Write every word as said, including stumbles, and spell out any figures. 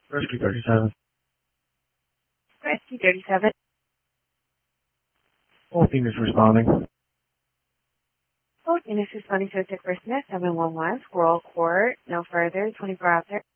Rescue thirty-seven. Rescue thirty-seven. Both units responding. Both units responding to a sick person at seven one one, Squirrel Court. No further, twenty-four hours.